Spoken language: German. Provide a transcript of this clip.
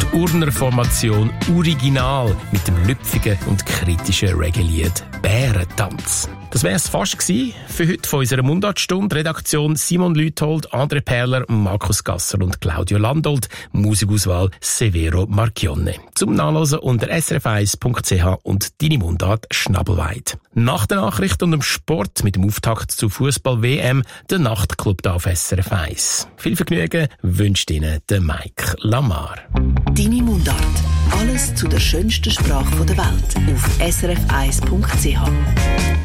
Urner Formation Original mit dem lüpfigen und kritischen Reggae-Lied «Bärentanz». Das wär's fast gewesen für heute von unserer Mundartstunde. Redaktion Simon Lüthold, André Perler, Markus Gasser und Claudio Landolt. Musikauswahl Severo Marchionne. Zum Nachlesen unter srf1.ch und deine Mundart schnabelweit. Nach der Nachricht und dem Sport mit dem Auftakt zur Fußball-WM, der Nachtclub da auf SRF 1. Viel Vergnügen wünscht Ihnen der Mike Lamar. Deine Mundart. Alles zu der schönsten Sprache der Welt auf srf1.ch.